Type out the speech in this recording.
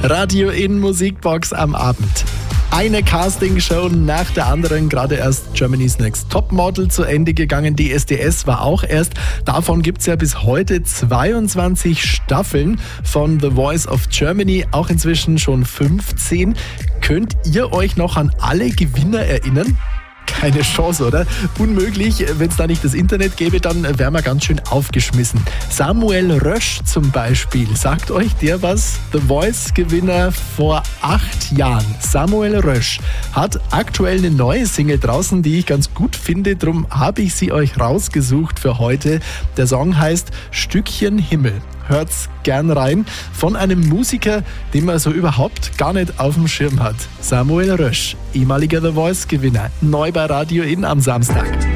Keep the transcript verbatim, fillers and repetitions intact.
Radio in Musikbox am Abend. Eine Castingshow nach der anderen, gerade erst Germany's Next Topmodel zu Ende gegangen. D S D S war auch erst. Davon gibt es ja bis heute zweiundzwanzig Staffeln von The Voice of Germany, auch inzwischen schon fünfzehn. Könnt ihr euch noch an alle Gewinner erinnern? Keine Chance, oder? Unmöglich. Wenn es da nicht das Internet gäbe, dann wären wir ganz schön aufgeschmissen. Samuel Rösch zum Beispiel. Sagt euch der was? The Voice-Gewinner vor acht Jahren. Samuel Rösch hat aktuell eine neue Single draußen, die ich ganz gut finde. Drum habe ich sie euch rausgesucht für heute. Der Song heißt Stückchen Himmel. Hört's gern rein. Von einem Musiker, den man so überhaupt gar nicht auf dem Schirm hat. Samuel Rösch, ehemaliger The Voice-Gewinner. Neu bei Radio In am Samstag.